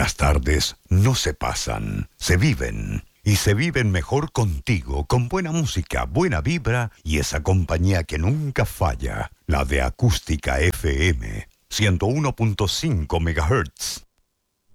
Las tardes no se pasan, se viven. Y se viven mejor contigo, con buena música, buena vibra y esa compañía que nunca falla, la de Acústica FM, 101.5 MHz.